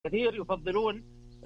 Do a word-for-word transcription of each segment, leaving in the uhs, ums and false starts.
كثير يفضلون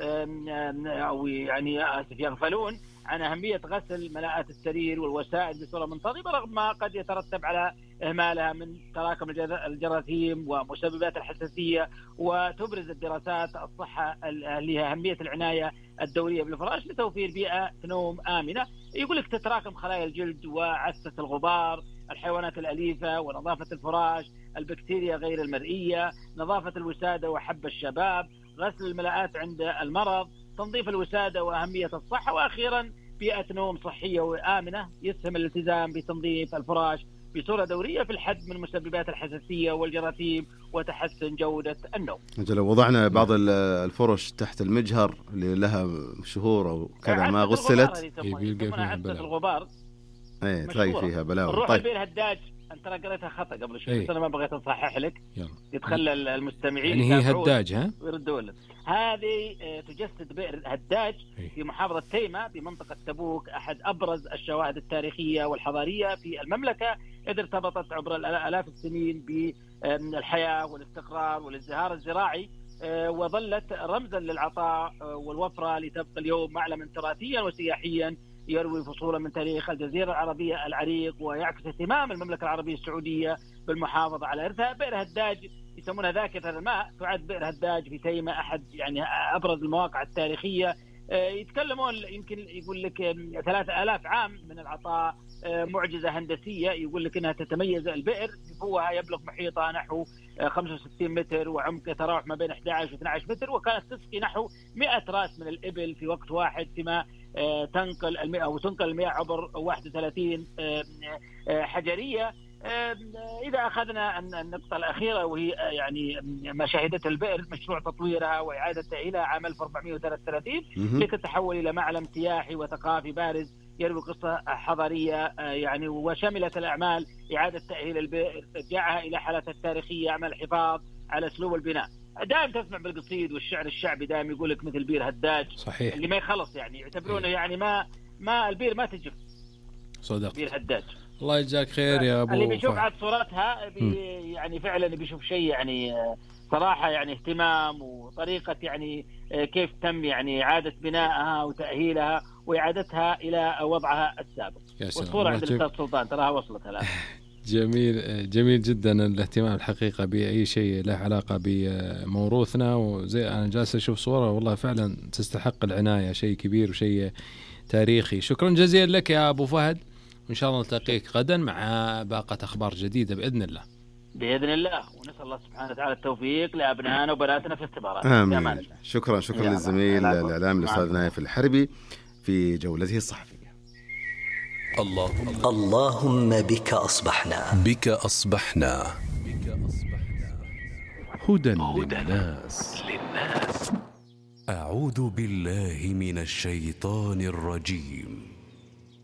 أو يعني آسف يغفلون عن أهمية غسل ملاءات السرير والوسائد بصورة منتظمة، رغم ما قد يترتب على إهمالها من تراكم الجراثيم ومسببات الحساسية. وتبرز الدراسات الصحة لأهمية العناية الدورية بالفراش لتوفير بيئة نوم آمنة. يقول لك تتراكم خلايا الجلد وعسة الغبار، الحيوانات الأليفة، ونظافة الفراش، البكتيريا غير المرئية، نظافة الوسادة وحب الشباب، غسل الملاءات عند المرض، تنظيف الوسادة وأهمية الصحة، وأخيرا بيئة نوم صحية وآمنة. يسهم الالتزام بتنظيف الفراش بصورة دورية في الحد من مسببات الحساسية والجراثيم وتحسن جودة النوم. لو وضعنا بعض الفرش تحت المجهر اللي لها شهور أو كذا ما غسلت يسمونها عدة الغبار، ايه تلاقي فيها بلاوي. نروح طيب. البير هداج انت قريتها خطا قبل شوي، بس انا ما بغيت اصحح لك يتخلى المستمعين. يعني هي هداج ها ويردوا لنا. هذه تجسد بئر هداج في محافظة تيمة بمنطقة تبوك، أحد أبرز الشواهد التاريخية والحضارية في المملكة، إذ ارتبطت عبر آلاف السنين بالحياة والاستقرار والازدهار الزراعي، وظلت رمزا للعطاء والوفرة، لتبقى اليوم معلما تراثيا وسياحيا يروي فصولا من تاريخ الجزيرة العربية العريق، ويعكس اهتمام المملكة العربية السعودية بالمحافظة على إرثها. بئر هداج يسمونها ذاكرة الماء، تعد بئر هداج في تيمة أحد يعني أبرز المواقع التاريخية. يتكلمون يمكن يقول لك ثلاثة آلاف عام من العطاء، معجزة هندسية. يقول لك أنها تتميز البئر بفوها يبلغ محيطها نحو خمسة وستين متر، وعمقه يتراوح ما بين أحد عشر و اثني عشر متر، وكانت تسقي نحو مئة راس من الإبل في وقت واحد، فيما تنقل المياه أو تنقل المياه عبر واحد وثلاثين حجرية. إذا أخذنا النقطة الأخيرة وهي يعني ما شهدته البئر، مشروع تطويرها وإعادة تأهيلها عام ألف وأربعمائة وثلاثة وثلاثين لتتحول إلى معلم سياحي وثقافي بارز يروي قصة حضارية يعني، وشملت الأعمال إعادة تأهيل البئر، إرجاعها إلى حالتها التاريخية، عمل الحفاظ على أسلوب البناء. دائم تسمع بالقصيد والشعر الشعبي دائم يقول لك مثل بير هداج صحيح اللي ما يخلص، يعني يعتبرونه يعني ما ما البير ما تجف. صدق بير هداج. الله يجزاك خير يا ابو. اللي بيشوف عاد صورتها بي يعني فعلا بيشوف شيء يعني صراحة يعني اهتمام وطريقة يعني كيف تم يعني إعادة بنائها وتأهيلها وإعادتها إلى وضعها السابق. والصورة عند الأستاذ سلطان تراها وصلت الآن. جميل جميل جدا الاهتمام الحقيقة بأي شيء له علاقة بموروثنا، وزي أنا جالس أشوف صورة والله فعلا تستحق العناية، شيء كبير وشيء تاريخي. شكرا جزيلا لك يا أبو فهد، وإن شاء الله نلتقيك غدا مع باقة أخبار جديدة بإذن الله. بإذن الله، ونسأل الله سبحانه وتعالى التوفيق لأبنائنا وبناتنا في اختبارات. آمين. شكرا شكرا للزميل الإعلامي الأستاذ نايف الحربي في جولته الصحفية. الله اللهم بك أصبحنا بك أصبحنا هدى للناس. أعوذ بالله من الشيطان الرجيم.